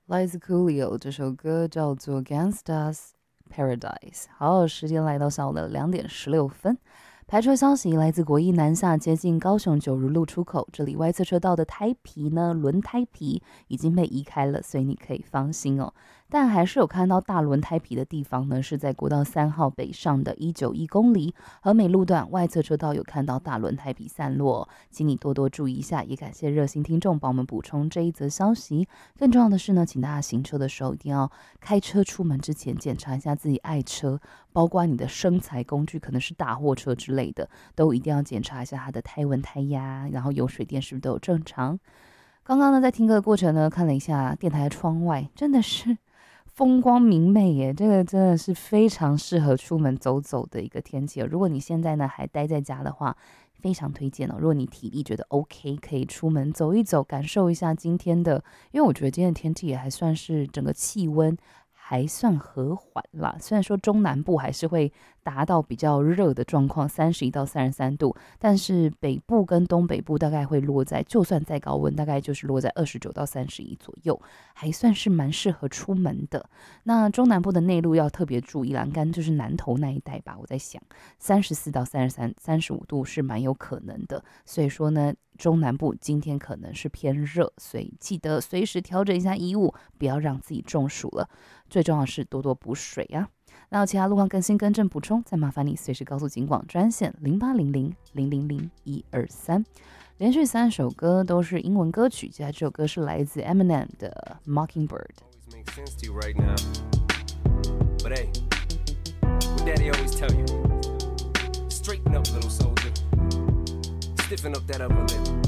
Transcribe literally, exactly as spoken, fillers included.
来自 Coolio 这首歌叫做 Gangsta's Paradise。好，时间来到下午的两点十六分。排车消息来自国一南下接近高雄九如路出口，这里外侧车道的胎皮呢，轮胎皮已经被移开了，所以你可以放心哦。但还是有看到大轮胎皮的地方呢，是在国道三号北上的一九一公里和美路段外侧车道有看到大轮胎皮散落，请你多多注意一下。也感谢热心听众帮我们补充这一则消息。更重要的是呢，请大家行车的时候一定要开车出门之前检查一下自己爱车，包括你的生财工具，可能是大货车之类的，都一定要检查一下它的胎温、胎压，然后油水电是不是都有正常。刚刚呢，在听歌的过程呢，看了一下电台窗外，真的是风光明媚耶，这个真的是非常适合出门走走的一个天气。如果你现在呢还待在家的话，非常推荐哦。如果你体力觉得 OK， 可以出门走一走，感受一下今天的，因为我觉得今天的天气也还算是整个气温还算和缓啦，虽然说中南部还是会达到比较热的状况，三十一到三十三度，但是北部跟东北部大概会落在，就算再高温，大概就是落在二十九到三十一左右，还算是蛮适合出门的。那中南部的内陆要特别注意啦，应该就是南投那一带吧，我在想三十四到三十三、三十五度是蛮有可能的，所以说呢，中南部今天可能是偏热，所以记得随时调整一下衣物，不要让自己中暑了。最重要的是多多补水啊。那有其他路况更新更正补充，再麻烦你随时告诉警广专线零八零零零零零一二三。连续三首歌都是英文歌曲，接下来这首歌是来自 Eminem 的 Mockingbird。